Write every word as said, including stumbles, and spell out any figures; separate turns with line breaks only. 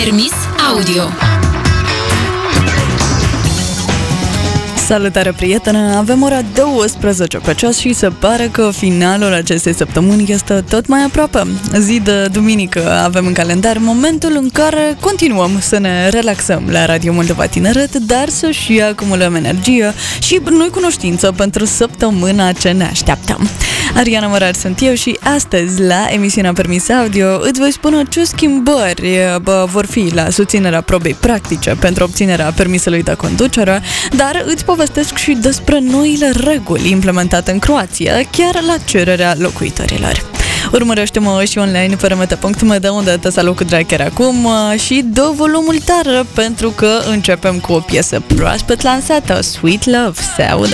Permis audio.
Salutare, prietenă! Avem ora douăsprezece pe ceas și se pare că finalul acestei săptămâni este tot mai aproape. Zi de duminică avem în calendar momentul în care continuăm să ne relaxăm la Radio Moldova Tineret, dar să și acumulăm energie și noi cunoștință pentru săptămâna ce ne așteaptă. Ariana Mărar sunt eu și astăzi la emisiunea Permis Audio îți voi spune ce schimbări bă, vor fi la susținerea probei practice pentru obținerea permisului de conducere, dar îți povestesc și despre noile reguli implementate în Croația, chiar la cererea locuitorilor. Urmărește-mă și online pe remete punct m de unde te salut cu drag chiar acum și dă volumul tare pentru că începem cu o piesă proaspăt lansată, Sweet Love, se audă.